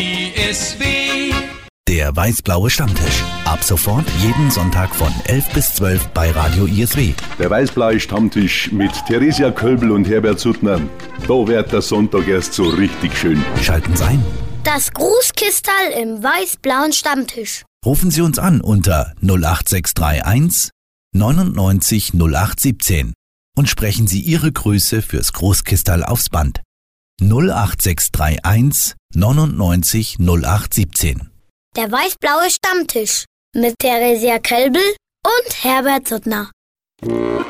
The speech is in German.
ISW. Der weiß-blaue Stammtisch. Ab sofort jeden Sonntag von 11 bis 12 bei Radio ISW. Der weiß-blaue Stammtisch mit Theresia Kölbl und Herbert Suttner. Da wird der Sonntag erst so richtig schön. Schalten Sie ein. Das Grußkistal im weiß-blauen Stammtisch. Rufen Sie uns an unter 08631 99 0817 und sprechen Sie Ihre Grüße fürs Großkistal aufs Band. 08631 99 0817. Der weiß-blaue Stammtisch mit Theresia Kölbl und Herbert Suttner.